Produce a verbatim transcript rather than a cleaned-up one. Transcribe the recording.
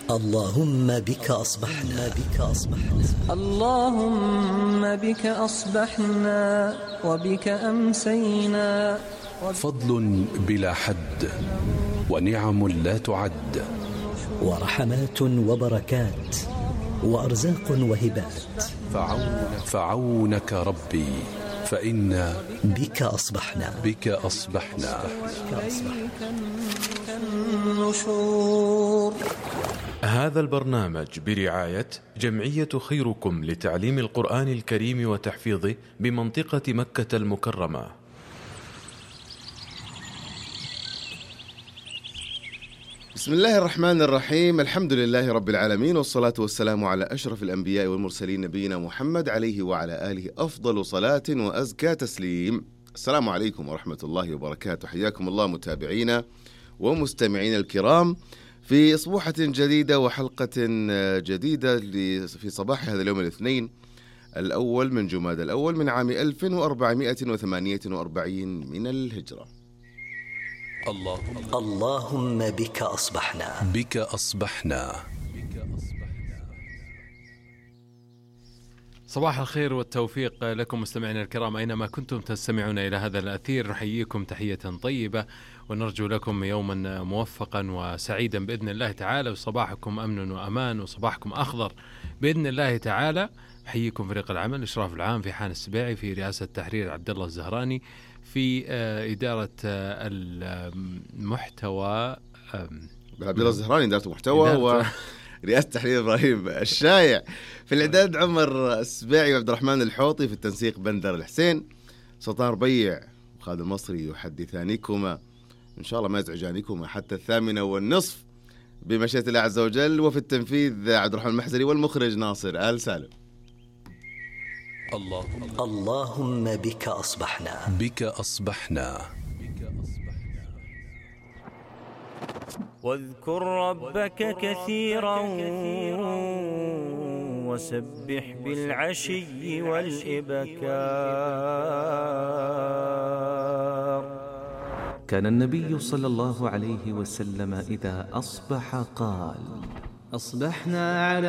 اللهم بك أصبحنا بك أصبحنا اللهم بك أصبحنا وبك أمسينا. فضل بلا حد ونعم لا تعد، ورحمات وبركات وأرزاق وهبات. فعونك, فعونك ربي فإنا بك أصبحنا بك أصبحنا النشور. هذا البرنامج برعاية جمعية خيركم لتعليم القرآن الكريم وتحفيظه بمنطقة مكة المكرمة. بسم الله الرحمن الرحيم، الحمد لله رب العالمين، والصلاة والسلام على أشرف الأنبياء والمرسلين نبينا محمد عليه وعلى آله أفضل صلاة وأزكى تسليم. السلام عليكم ورحمة الله وبركاته، حياكم الله متابعينا ومستمعين الكرام في أصبوحة جديدة وحلقة جديدة في صباح هذا اليوم الاثنين الأول من جماد الأول من عام ألف وأربعمائة وثمانية وأربعين من الهجرة. اللهم اللهم بك أصبحنا بك أصبحنا. صباح الخير والتوفيق لكم مستمعينا الكرام أينما كنتم تستمعون إلى هذا الأثير. نحييكم تحية طيبة ونرجو لكم يوما موفقا وسعيدا بإذن الله تعالى، وصباحكم أمن وأمان وصباحكم أخضر بإذن الله تعالى. نحييكم فريق العمل، الإشراف العام في حان السباعي، في رئاسة التحرير عبد الله الزهراني، في إدارة المحتوى عبد الله الزهراني إدارة المحتوى، ورئاسة التحرير إبراهيم الشايع، في الإعداد عمر السباعي وعبد الرحمن الحوطي، في التنسيق بندر الحسين. سلطان ربيع وخالد المصري يحدثانكما، إن شاء الله ما يزعجانكما حتى الثامنة والنصف بمشيئة الله عز وجل. وفي التنفيذ عبد الرحمن المحزري، والمخرج ناصر آل سالم. اللهم اللهم بك أصبحنا بك أصبحنا. واذكر ربك كثيرا وسبح بالعشي والإبكار. كان النبي صلى الله عليه وسلم إذا أصبح قال: أصبحنا على